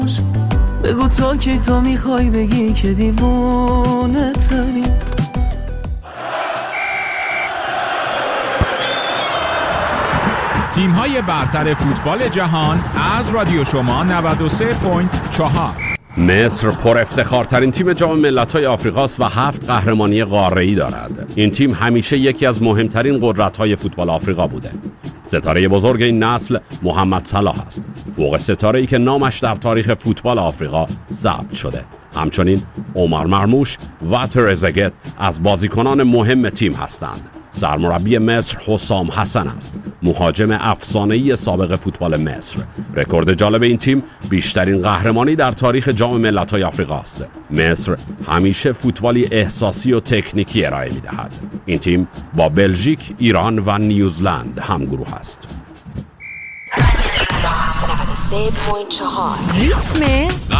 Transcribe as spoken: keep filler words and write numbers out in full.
بگو تا کی تو میخوای بگی که دیوونه تری. تیم‌های برتر فوتبال جهان از رادیو شما نود و سه و چهار. مصر پر افتخارترین تیم جام ملت‌های آفریقاست و هفت قهرمانی قاره‌ای دارد. این تیم همیشه یکی از مهمترین قدرت‌های فوتبال آفریقا بوده. ستاره بزرگ این نسل محمد صلاح است، فوق ستاره‌ای که نامش در تاریخ فوتبال آفریقا ثبت شده. همچنین عمر مرموش و ترزگت از بازیکنان مهم تیم هستند. سرمربی مصر حسام حسن است، مهاجم افسانه‌ای سابق فوتبال مصر. رکورد جالب این تیم بیشترین قهرمانی در تاریخ جام ملت‌های آفریقا است. مصر همیشه فوتبالی احساسی و تکنیکی ارائه می‌دهد. این تیم با بلژیک، ایران و نیوزلند همگروه است. نود و سه و چهار ریتم